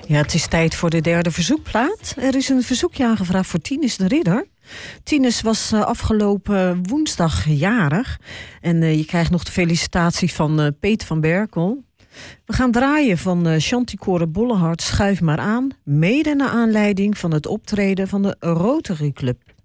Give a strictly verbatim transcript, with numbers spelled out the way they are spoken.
Ja, het is tijd voor de derde verzoekplaat. Er is een verzoekje aangevraagd voor Tinus de Ridder. Tinus was uh, afgelopen woensdag jarig. En uh, je krijgt nog de felicitatie van uh, Peet van Berkel. We gaan draaien van uh, Chanticore Bollehart Schuif maar aan. Mede naar aanleiding van het optreden van de Rotary Club.